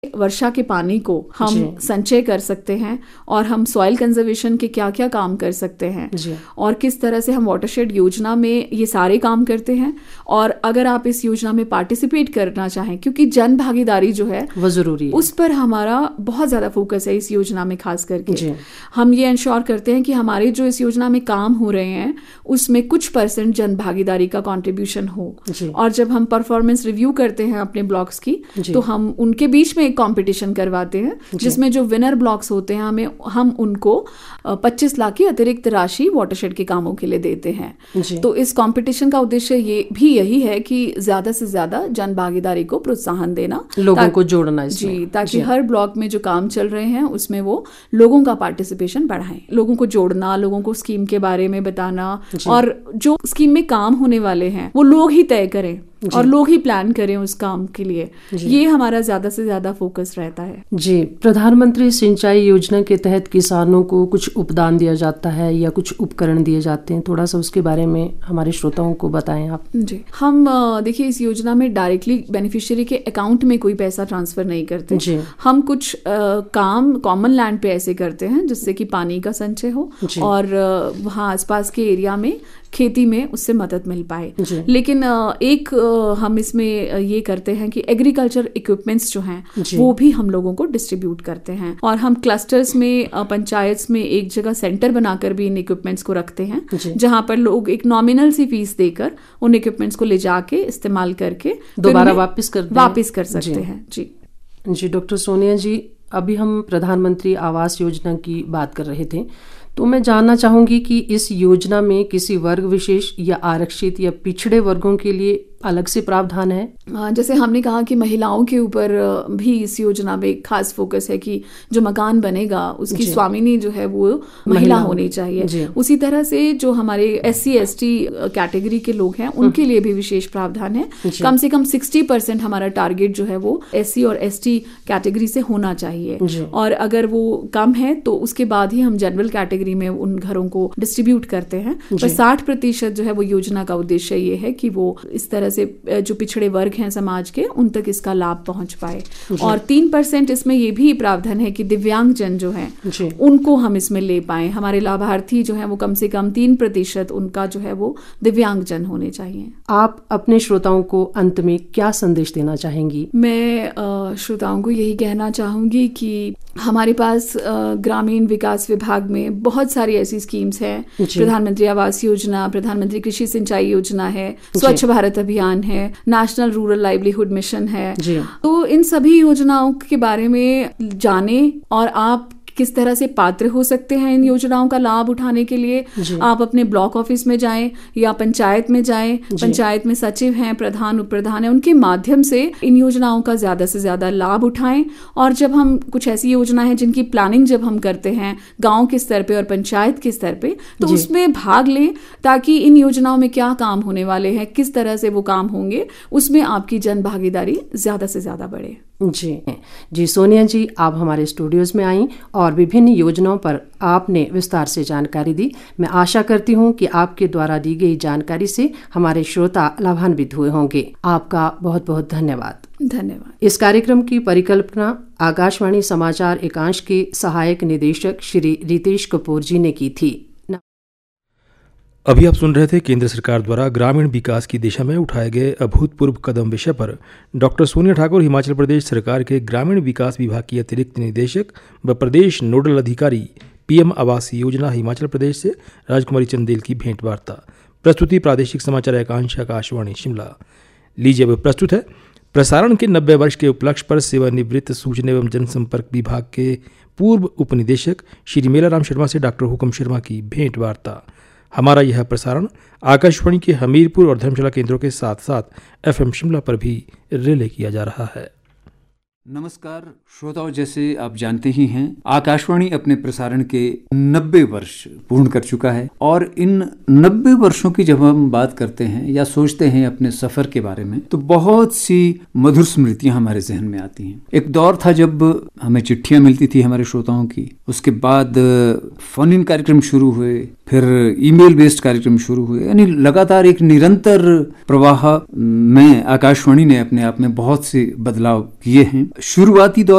वर्षा के पानी को हम संचय कर सकते हैं और हम सॉइल कंजर्वेशन के क्या क्या काम कर सकते हैं और किस तरह से हम वाटरशेड योजना में ये सारे काम करते हैं। और अगर आप इस योजना में पार्टिसिपेट करना चाहें, क्योंकि जन भागीदारी जो है वो जरूरी है, उस पर हमारा बहुत ज़्यादा फोकस है इस योजना में। खास करके हम ये इंश्योर करते हैं कि हमारे जो इस योजना में काम हो रहे हैं उसमें कुछ % जन भागीदारी का कंट्रीब्यूशन हो। और जब हम परफॉर्मेंस रिव्यू करते हैं अपने ब्लॉक्स की, तो हम उनके बीच में एक कंपटीशन करवाते हैं जिसमें जो विनर ब्लॉक्स होते हैं हम उनको 25 लाख की अतिरिक्त राशि वाटरशेड के कामों के लिए देते हैं। तो इस कंपटीशन का उद्देश्य यही है कि ज्यादा से ज्यादा जन भागीदारी को प्रोत्साहन देना, लोगों को जोड़ना इसमें। ताकि हर ब्लॉक में जो काम चल रहे हैं उसमें वो लोगों का पार्टिसिपेशन बढ़ाएं, लोगों को जोड़ना, लोगों को स्कीम के बारे में बताना, और जो स्कीम में काम होने वाले हैं वो लोग ही तय करें और लोग ही प्लान करें उस काम के लिए। ये हमारा ज्यादा से ज्यादा फोकस रहता है। जी, प्रधानमंत्री सिंचाई योजना के तहत किसानों को कुछ उपदान दिया जाता है या कुछ उपकरण दिए जाते हैं, थोड़ा सा उसके बारे में हमारे श्रोताओं को बताएं आप। जी, हम देखिए इस योजना में डायरेक्टली बेनिफिशियरी के अकाउंट में कोई पैसा ट्रांसफर नहीं करते। हम कुछ काम कॉमन लैंड पे ऐसे करते हैं जिससे कि पानी का संचय हो और वहाँ आसपास के एरिया में खेती में उससे मदद मिल पाए। लेकिन एक हम इसमें ये करते हैं कि एग्रीकल्चर इक्विपमेंट्स जो हैं वो भी हम लोगों को डिस्ट्रीब्यूट करते हैं, और हम क्लस्टर्स में पंचायत में एक जगह सेंटर बनाकर भी इन इक्विपमेंट्स को रखते हैं जहां पर लोग एक नॉमिनल सी फीस देकर उन इक्विपमेंट्स को ले जाके इस्तेमाल करके दोबारा वापस कर सकते हैं। जी डॉक्टर सोनिया जी, अभी हम प्रधानमंत्री आवास योजना की बात कर रहे थे, तो मैं जानना चाहूंगी कि इस योजना में किसी वर्ग विशेष या आरक्षित या पिछड़े वर्गों के लिए अलग से प्रावधान है? जैसे हमने कहा कि महिलाओं के ऊपर भी इस योजना में खास फोकस है कि जो मकान बनेगा उसकी स्वामिनी जो है वो महिला होनी चाहिए। उसी तरह से जो हमारे SC ST कैटेगरी के लोग हैं उनके लिए भी विशेष प्रावधान है। कम से कम 60% हमारा टारगेट जो है वो SC और ST कैटेगरी से होना चाहिए, और अगर वो कम है तो उसके बाद ही हम जनरल कैटेगरी में उन घरों को डिस्ट्रीब्यूट करते हैं। पर 60% जो है वो योजना का उद्देश्य ये है कि वो इस तरह से जो पिछड़े वर्ग हैं समाज के उन तक इसका लाभ पहुंच पाए। और 3% इसमें ये भी प्रावधान है कि दिव्यांग जन जो हैं उनको हम इसमें ले पाए। हमारे लाभार्थी जो हैं वो कम से कम 3% उनका जो है वो दिव्यांग जन होने चाहिए। आप अपने श्रोताओं को अंत में क्या संदेश देना चाहेंगी? मैं श्रोताओं को यही कहना चाहूंगी कि हमारे पास ग्रामीण विकास विभाग में बहुत सारी ऐसी स्कीम्स हैं। प्रधानमंत्री आवास योजना, प्रधानमंत्री कृषि सिंचाई योजना है, स्वच्छ भारत अभियान है, नेशनल रूरल लाइवलीहुड मिशन है। तो इन सभी योजनाओं के बारे में जाने और आप किस तरह से पात्र हो सकते हैं इन योजनाओं का लाभ उठाने के लिए। आप अपने ब्लॉक ऑफिस में जाएं या पंचायत में जाएं, पंचायत में सचिव हैं, प्रधान उप प्रधान हैं, उनके माध्यम से इन योजनाओं का ज्यादा से ज्यादा लाभ उठाएं। और जब हम कुछ ऐसी योजना है जिनकी प्लानिंग जब हम करते हैं गांव के स्तर पे और पंचायत के स्तर पे, तो उसमें भाग लें ताकि इन योजनाओं में क्या काम होने वाले हैं, किस तरह से वो काम होंगे, उसमें आपकी जन भागीदारी ज्यादा से ज्यादा बढ़े। जी सोनिया जी, आप हमारे स्टूडियोज में आई और विभिन्न योजनाओं पर आपने विस्तार से जानकारी दी। मैं आशा करती हूँ कि आपके द्वारा दी गई जानकारी से हमारे श्रोता लाभान्वित हुए होंगे। आपका बहुत बहुत धन्यवाद। धन्यवाद। इस कार्यक्रम की परिकल्पना आकाशवाणी समाचार एकांश के सहायक निदेशक श्री रितेश कपूर जी ने की थी। अभी आप सुन रहे थे केंद्र सरकार द्वारा ग्रामीण विकास की दिशा में उठाए गए अभूतपूर्व कदम विषय पर डॉक्टर सोनिया ठाकुर, हिमाचल प्रदेश सरकार के ग्रामीण विकास विभाग की अतिरिक्त निदेशक व प्रदेश नोडल अधिकारी PM आवास योजना हिमाचल प्रदेश से राजकुमारी चंदेल की भेंटवार्ता। प्रस्तुति प्रादेशिक समाचार एकांश आकाशवाणी शिमला। लीजिए अब प्रस्तुत है प्रसारण के 90 वर्ष के उपलक्ष्य पर सेवानिवृत्त सूचना एवं जनसंपर्क विभाग के पूर्व उपनिदेशक श्री मेलाराम शर्मा से डॉक्टर हुकम शर्मा की भेंटवार्ता। हमारा यह प्रसारण आकाशवाणी के हमीरपुर और धर्मशाला केंद्रों के साथ साथ FM शिमला पर भी रिले किया जा रहा है। नमस्कार श्रोताओं, जैसे आप जानते ही हैं आकाशवाणी अपने प्रसारण के 90 वर्ष पूर्ण कर चुका है, और इन 90 वर्षों की जब हम बात करते हैं या सोचते हैं अपने सफर के बारे में, तो बहुत सी मधुर स्मृतियां हमारे जहन में आती हैं। एक दौर था जब हमें चिट्ठियां मिलती थी हमारे श्रोताओं की, उसके बाद फोन इन कार्यक्रम शुरू हुए, फिर ईमेल बेस्ड कार्यक्रम शुरू हुए, यानी लगातार एक निरंतर प्रवाह में आकाशवाणी ने अपने आप में बहुत से बदलाव किए हैं। शुरुआती दौर